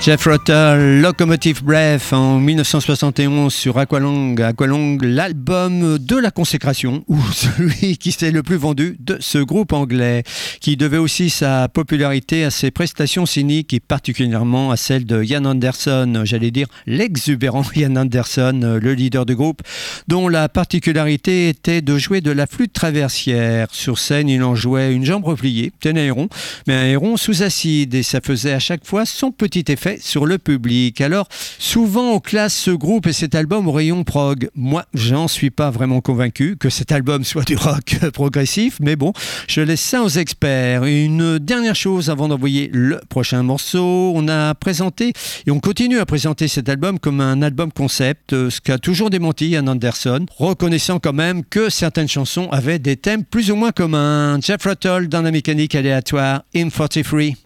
Jeff Rutter, Locomotive Breath en 1971 sur Aqualung, l'album de la consécration, ou celui qui s'est le plus vendu de ce groupe anglais, qui devait aussi sa popularité à ses prestations scéniques et particulièrement à celle de Ian Anderson, j'allais dire l'exubérant Ian Anderson, le leader du groupe, dont la particularité était de jouer de la flûte traversière. Sur scène, il en jouait une jambe repliée, tel un héron, mais un héron sous acide, et ça faisait à chaque fois son petit effet sur le public. Alors, souvent on classe ce groupe et cet album au rayon prog. Moi, j'en suis pas vraiment convaincu que cet album soit du rock progressif, mais bon, je laisse ça aux experts. Une dernière chose avant d'envoyer le prochain morceau, on a présenté et on continue à présenter cet album comme un album concept, ce qu'a toujours démenti Ian Anderson, reconnaissant quand même que certaines chansons avaient des thèmes plus ou moins communs. Jeff Rutter dans la mécanique aléatoire, In 43.